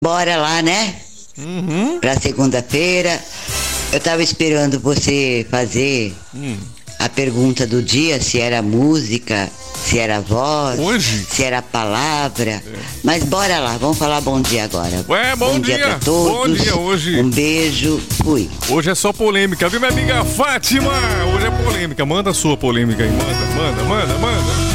Bora lá, né? Pra segunda-feira. Eu tava esperando você fazer a pergunta do dia, se era música, se era voz, Hoje? se era palavra. Mas bora lá, vamos falar bom dia agora. Ué, bom dia pra todos. Bom dia hoje. Um beijo, fui. Hoje é só polêmica, viu, minha amiga Fátima? Hoje é polêmica. Manda a sua polêmica aí, manda.